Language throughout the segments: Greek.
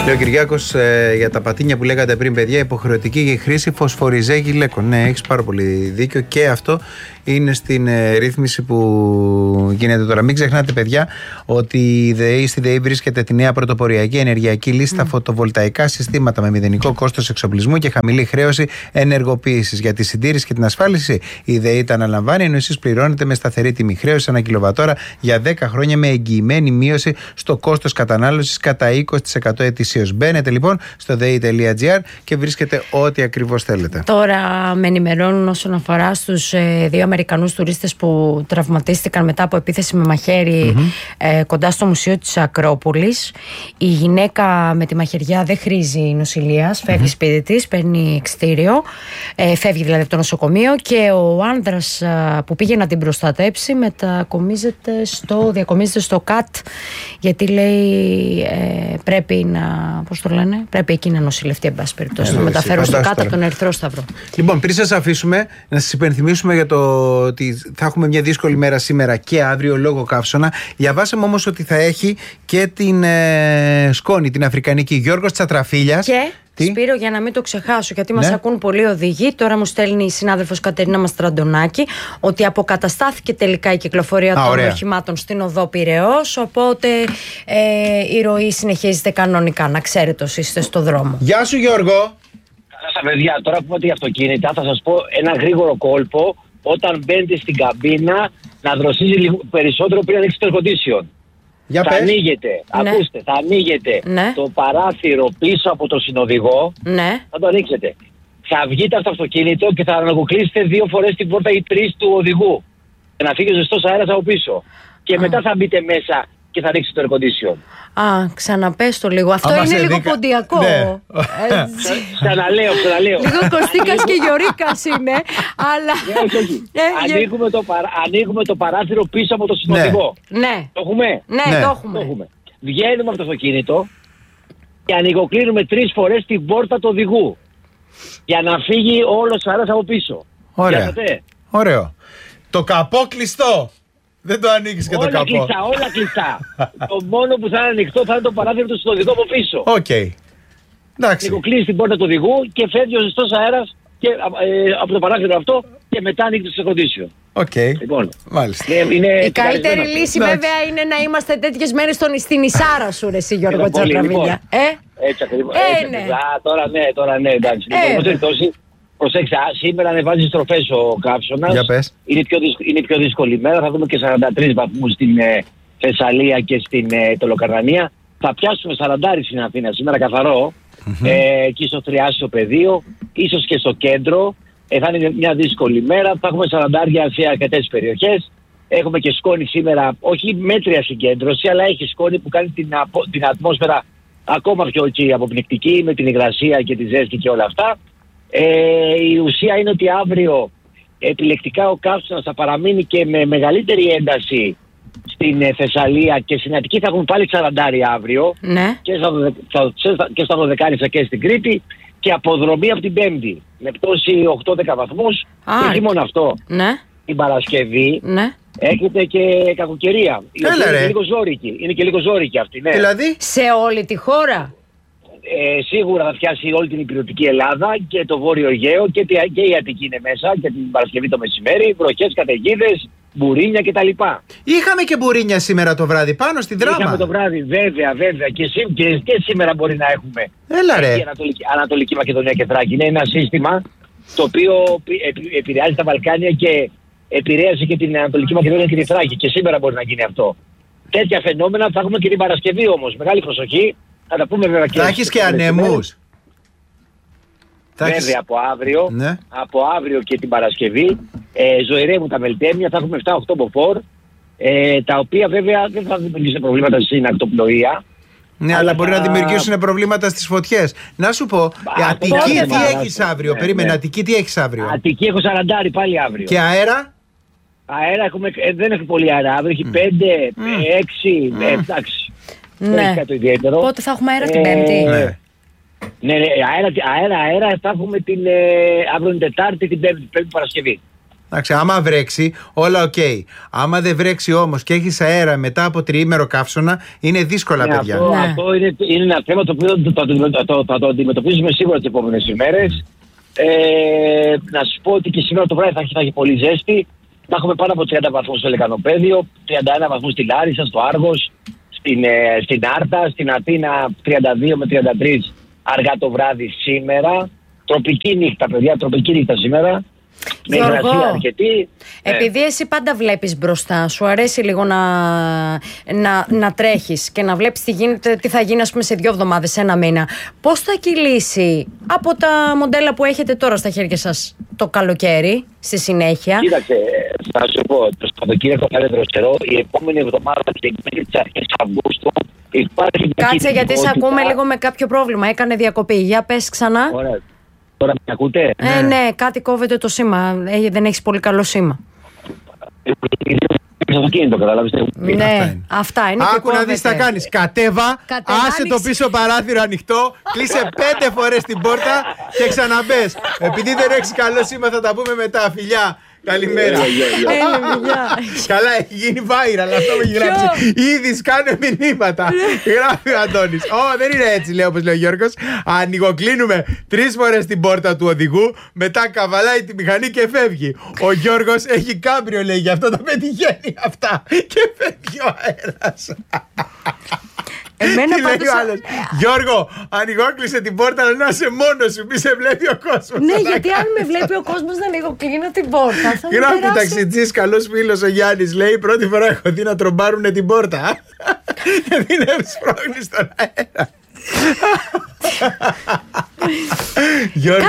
Λέει ο Κυριάκος για τα πατίνια που λέγατε πριν, παιδιά, υποχρεωτική για χρήση φωσφοριζέ γυλαίκων. Ναι, έχεις πάρα πολύ δίκιο και αυτό είναι στην ρύθμιση που γίνεται τώρα. Μην ξεχνάτε, παιδιά, ότι στη ΔΕΗ βρίσκεται τη νέα πρωτοποριακή ενεργειακή λύση στα φωτοβολταϊκά συστήματα με μηδενικό κόστος εξοπλισμού και χαμηλή χρέωση ενεργοποίησης. Για τη συντήρηση και την ασφάλιση, η ΔΕΗ τα αναλαμβάνει, ενώ εσείς πληρώνετε με σταθερή τιμή χρέωση ανά κιλοβατόρα για 10 χρόνια με εγγυημένη μείωση στο κόστος κατανάλωσης κατά 20% ετησίως. Μπαίνετε λοιπόν στο dei.gr και βρίσκετε ό,τι ακριβώς θέλετε. Τώρα με ενημερώνουν όσον αφορά στους δύο Αμερικανούς τουρίστες που τραυματίστηκαν μετά από επίθεση με μαχαίρι κοντά στο Μουσείο της Ακρόπολης. Η γυναίκα με τη μαχαιριά δεν χρήζει νοσηλείας, φεύγει σπίτι της, παίρνει εξιτήριο, φεύγει δηλαδή από το νοσοκομείο, και ο άνδρας που πήγε να την προστατέψει διακομίζεται στο ΚΑΤ, γιατί λέει πρέπει να, πώς το λένε, πρέπει εκεί να νοσηλευτεί, εν πάση περιπτώσει, να μεταφέρω στο ΚΑΤ από τον Ερυθρό Σταυρό. Λοιπόν, πριν σας αφήσουμε, να σας υπενθυμίσουμε για το ότι θα έχουμε μια δύσκολη μέρα σήμερα και αύριο λόγω καύσωνα. Διαβάσαμε όμως ότι θα έχει και την σκόνη, την αφρικανική. Γιώργος Τσατραφίλιας. Και Σπύρο, για να μην το ξεχάσω, γιατί μας ακούν πολλοί οδηγοί, τώρα μου στέλνει η συνάδελφος Κατερίνα Μαστραντονάκη ότι αποκαταστάθηκε τελικά η κυκλοφορία των οχημάτων στην οδό Πειραιώς, οπότε η ροή συνεχίζεται κανονικά, να ξέρετε όσοι είστε στο δρόμο. Γεια σου, Γιώργο. Καλά σας παιδιά, τώρα που είπατε για αυτοκίνητα θα σας πω ένα γρήγορο κόλπο. Όταν μπαίνετε στην καμπίνα, να δροσίζει λίγο περισσότερο πριν ανοίξει το air condition. Θα ανοίγετε, ακούστε, θα ανοίγετε το παράθυρο πίσω από το συνοδηγό, θα το ανοίξετε. Θα βγείτε από το αυτοκίνητο και θα αναγκοκλείσετε 2 φορές την πόρτα ή 3 του οδηγού για να φύγει ο ζεστός αέρας από πίσω. Και μετά θα μπείτε μέσα και θα ανοίξετε το air condition. Ξαναπες το λίγο. Αυτό είναι λίγο ποντιακό. Ξαναλέω. Λίγο Κωστίκας και Γιωρίκας είναι. Αλλά ανοίγουμε το παράθυρο πίσω από το συνοδηγό. Ναι. Το έχουμε. Ναι, το έχουμε. Βγαίνουμε από το αυτοκίνητο και ανοιγοκλίνουμε 3 φορές την πόρτα του οδηγού για να φύγει όλος ο αέρας από πίσω. Ωραίο. Το καπό κλειστό. Δεν το ανοίγεις και το καπό. Όλα κλειστά. Το μόνο που θα είναι ανοιχτό θα είναι το παράθυρο του συνοδηγού από πίσω. Οκ. Εντάξει. Κλείνεις την πόρτα του οδηγού και φεύγει ο ζεστός αέρας από το παράθυρο αυτό και μετά ανοίγει το air condition. Οκ. Λοιπόν, μάλιστα. Η καλύτερη λύση βέβαια είναι να είμαστε τέτοιες μέρες στην Ισάρα σου, ρε εσύ Γιώργο Τσατραβίλια. Έτσι ακριβώς. Τώρα ναι, εντάξει. Προσέξτε, σήμερα ανεβάζει στροφές ο καύσωνας. Είναι πιο δύσκολη ημέρα. Θα δούμε και 43 βαθμούς στην Θεσσαλία και στην Τελοκαρνανία. Θα πιάσουμε 40 στην Αθήνα σήμερα, καθαρό. Εκεί στο Τριάσιο πεδίο, ίσως και στο κέντρο. Θα είναι μια δύσκολη ημέρα. Θα έχουμε 40 σε αρκετές περιοχές. Έχουμε και σκόνη σήμερα, όχι μέτρια συγκέντρωση, αλλά έχει σκόνη που κάνει την ατμόσφαιρα ακόμα πιο αποπνικτική, με την υγρασία και τη ζέστη και όλα αυτά. Η ουσία είναι ότι αύριο επιλεκτικά ο καύσωνας θα παραμείνει και με μεγαλύτερη ένταση στην Θεσσαλία και στην Αττική. Θα έχουν πάλι 40 αύριο και στα Δωδεκάνησα και στην Κρήτη, και αποδρομή από την Πέμπτη με πτώση 8-10 βαθμούς. Και όχι μόνο αυτό, την Παρασκευή έρχεται και κακοκαιρία. Είναι και λίγο ζώρικη αυτή. Δηλαδή σε όλη τη χώρα. Σίγουρα θα πιάσει όλη την υπηρετική Ελλάδα και το Βόρειο Αιγαίο και η Αττική είναι μέσα, και την Παρασκευή το μεσημέρι, βροχές, καταιγίδες, μπουρίνια κτλ. Είχαμε και μπουρίνια σήμερα το βράδυ πάνω στην Δράμα. Είχαμε το βράδυ, βέβαια. Και σήμερα μπορεί να έχουμε. Έλα ρε. Ανατολική Μακεδονία και Θράκη. Είναι ένα σύστημα το οποίο επηρεάζει τα Βαλκάνια και επηρέασε και την Ανατολική Μακεδονία και τη Θράκη. Και σήμερα μπορεί να γίνει αυτό. Τέτοια φαινόμενα θα έχουμε και την Παρασκευή όμως. Μεγάλη προσοχή. Θα τα πούμε βέβαια και. Θα έχεις και ανεμούς. Βέβαια από αύριο και την Παρασκευή ζωηρεύουν τα μελτέμια. Θα έχουμε 7-8 μποφόρ, τα οποία βέβαια δεν θα δημιουργήσουν προβλήματα στην ακτοπλοεία. Ναι, αλλά μπορεί να δημιουργήσουν προβλήματα στις φωτιές. Να σου πω, Αττική τι έχεις αύριο? Περίμενε, Αττική τι έχεις αύριο? Αττική έχω 40 πάλι αύριο. Και αέρα? Αέρα δεν έχει πολύ αέρα. Αύριο έχει 5, 6, εντάξει. Ναι. Πότε θα έχουμε αέρα την Πέμπτη? Ναι, αέρα θα έχουμε αύριο την Τετάρτη, την Πέμπτη Παρασκευή. Εντάξει, άμα βρέξει, όλα οκ. Άμα δεν βρέξει όμως και έχεις αέρα μετά από τριήμερο καύσωνα, είναι δύσκολα, παιδιά. Αυτό είναι ένα θέμα το οποίο θα το αντιμετωπίζουμε σίγουρα τις επόμενες ημέρες. Να σου πω ότι και σήμερα το βράδυ θα έχει πολύ ζέστη. Θα έχουμε πάνω από 30 βαθμούς στο Λεκανοπέδιο, 31 βαθμούς στη Λάρισα, στο Άργος, στην Άρτα, στην Αθήνα 32 με 33 αργά το βράδυ σήμερα. Τροπική νύχτα, παιδιά, τροπική νύχτα σήμερα. Με υγρασία αρκετή. Επειδή εσύ πάντα βλέπεις μπροστά, σου αρέσει λίγο να τρέχεις και να βλέπεις τι θα γίνει, ας πούμε, σε 2 εβδομάδες, ένα μήνα. Πώς θα κυλήσει από τα μοντέλα που έχετε τώρα στα χέρια σας το καλοκαίρι, στη συνέχεια? Κοίταξε, θα σου πω, το Σαββατοκύριακο θα είναι δροσερό. Η επόμενη εβδομάδα και μέχρι τις αρχές Αυγούστου υπάρχει. Κάτσε, γιατί σε ακούμε λίγο με κάποιο πρόβλημα. Έκανε διακοπή. Για πες ξανά. Ωραία. Τώρα με ακούτε? Ναι, κάτι κόβεται το σήμα. Δεν έχεις πολύ καλό σήμα. Στο αυτοκίνητο, καταλάβεις. Ναι, αυτά είναι. Άκου να δεις τι θα κάνεις. Κατέβα, άσε το πίσω παράθυρο ανοιχτό, κλείσε 5 φορές την πόρτα και ξαναμπες. Επειδή δεν έχεις καλό σήμα, θα τα πούμε μετά. Φιλιά. Καλημέρα. Καλά, έχει γίνει viral, αυτό μου έχει γράψει. Ήδη σκάνε μηνύματα. Γράφει ο Αντώνης. Δεν είναι έτσι, λέει, όπως λέει ο Γιώργος. Ανοιγοκλίνουμε 3 φορές την πόρτα του οδηγού, μετά καβαλάει τη μηχανή και φεύγει. Ο Γιώργος έχει κάμπριο, λέει, γι' αυτό τα πετυχαίνει αυτά. Και φεύγει ο αέρας. Εμένα τι λέει ο άλλος? Γιώργο, ανοιγόκλεισε την πόρτα, αλλά να είσαι μόνος σου, μη σε βλέπει ο κόσμος. Ναι, γιατί αν με βλέπει ο κόσμος να ανοιγοκλίνω την πόρτα. Γράφει ταξιτζής, καλός φίλος ο Γιάννης, λέει, πρώτη φορά έχω δει να τρομπάρουνε την πόρτα. Γιατί είναι σπρώχνει στον αέρα. Γιώργο,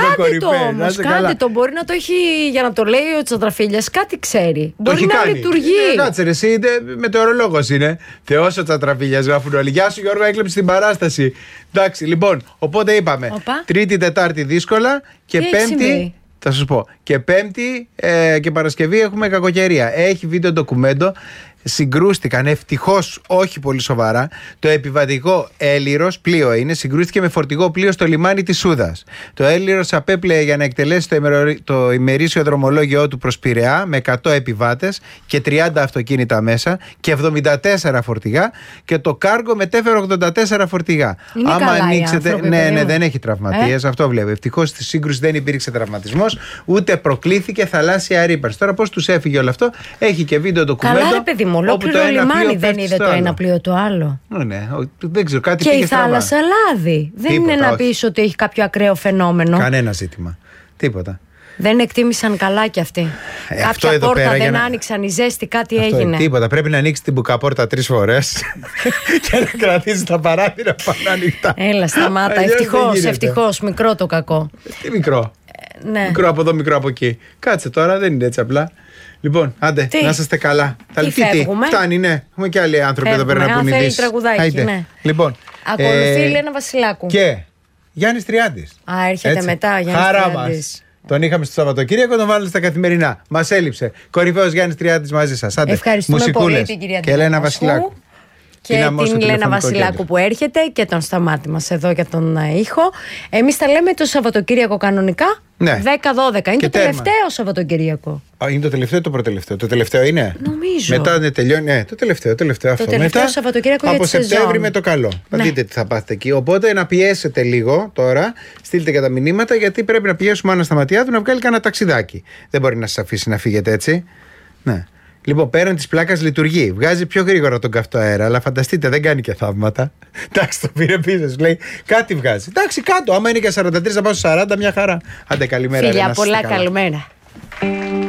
κάτι το μπορεί να το έχει, για να το λέει ο Τσατραφίλιας, κάτι ξέρει. Μπορεί να κάνει. λειτουργεί. Κάτσε ρε, εσύ μετεωρολόγος είναι. Θεός ο Τσατραφίλιας, γράφουν όλοι. Γεια σου Γιώργο, έκλεψε την παράσταση. Εντάξει, λοιπόν, οπότε είπαμε Τρίτη, Τετάρτη δύσκολα και Πέμπτη. Θα σας πω. Και Πέμπτη και Παρασκευή έχουμε κακοκαιρία. Έχει βίντεο ντοκουμέντο. Συγκρούστηκαν, ευτυχώς όχι πολύ σοβαρά, το επιβατικό Έλυρος, πλοίο είναι, συγκρούστηκε με φορτηγό πλοίο στο λιμάνι της Σούδας. Το Έλυρος απέπλεε για να εκτελέσει το ημερήσιο δρομολόγιο του προς Πειραιά με 100 επιβάτες και 30 αυτοκίνητα μέσα και 74 φορτηγά, και το κάργο μετέφερε 84 φορτηγά. Είναι άμα ανοίξετε. Ναι, δεν έχει τραυματίες, αυτό βλέπω. Ευτυχώς στη σύγκρουση δεν υπήρξε τραυματισμός, ούτε προκλήθηκε θαλάσσια ρήπανση. Τώρα πώς τους έφυγε όλο αυτό, έχει και βίντεο ντοκουμέντο. Καλά, ρε παιδί μου, ολόκληρο λιμάνι δεν είδε το ένα πλοίο το άλλο. Ναι, δεν ξέρω, κάτι και η θάλασσα λάδι. Δεν είναι να πεις ότι έχει κάποιο ακραίο φαινόμενο. Κανένα ζήτημα. Τίποτα. Δεν εκτίμησαν καλά κι αυτοί. Κάποια πόρτα δεν άνοιξαν, η ζέστη, κάτι έγινε. Τίποτα. Πρέπει να ανοίξει την μπουκαπόρτα 3 φορές και να κρατήσει τα παράθυρα πάνω ανοιχτά. Έλα, σταμάτα. Ευτυχώς, μικρό το κακό. Τι μικρό? Ναι. Μικρό από εδώ, μικρό από εκεί. Κάτσε τώρα, δεν είναι έτσι απλά. Λοιπόν, άντε, να είστε καλά. Φτάνει, ναι. Έχουμε και άλλοι άνθρωποι εδώ πέρα να πούν ειδήσεις. Τραγουδάκι, ναι. Λοιπόν, ακολουθεί η Λένα Βασιλάκου. Και Γιάννης Τριάντης. Έρχεται έτσι μετά, Γιάννης Τριάντης. Τον είχαμε στο Σαββατοκύριακο, τον βάλετε στα καθημερινά. Μας έλειψε. Κορυφαίος Γιάννης Τριάντης μαζί σας. Άντε, ευχαριστούμε πολύ την κυρία και Λένα Βασιλάκου. Και την Λένα Βασιλάκου που έρχεται και τον Σταμάτη μας εδώ για τον ήχο. Εμείς τα λέμε το Σαββατοκύριακο κανονικά. Ναι. 10-12. Είναι το τελευταίο Σαββατοκύριακο. Είναι το τελευταίο ή το προτελευταίο? Το τελευταίο είναι. Νομίζω. Μετά δεν τελειώνει. Ναι, το τελευταίο αυτό. Το τελευταίο Σαββατοκύριακο από για τη Σεπτέμβρη σεζόν. με το καλό. Θα δείτε τι θα πάθετε εκεί. Οπότε να πιέσετε λίγο τώρα. Στείλτε και τα μηνύματα, γιατί πρέπει να πιέσουμε Άννα Σταματιάδου να βγάλει κανένα ταξιδάκι. Δεν μπορεί να σας αφήσει να φύγετε έτσι. Ναι. Λοιπόν, πέραν της πλάκας λειτουργεί. Βγάζει πιο γρήγορα τον καυτό αέρα, αλλά φανταστείτε, δεν κάνει και θαύματα. Εντάξει, το πήρε πίσω, σου λέει κάτι βγάζει. Εντάξει, κάτω. Άμα είναι και 43, θα πάω στο 40, μια χαρά. Άντε, καλημέρα. Φιλιά, πολλά καλημέρα.